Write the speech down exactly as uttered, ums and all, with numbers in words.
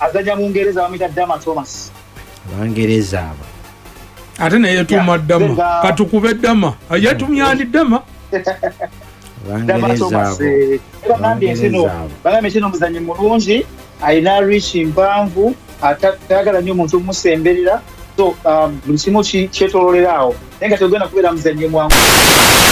azajja mu Ngereza bamuyita Dama Thomas. Abangereza abo. Ate naye yetuuma Dama. Katukube Dama. Yetumyandi Dama. Abangereza abo. Era ngambye nsino. Bagambye kino muzannyi mulungi, alina reach mpanvu, atayagala nnyo omuntu omusemberera. So buli kimu kyetololera awo. Naye nga tegenda kubeera muzannyi mwangu.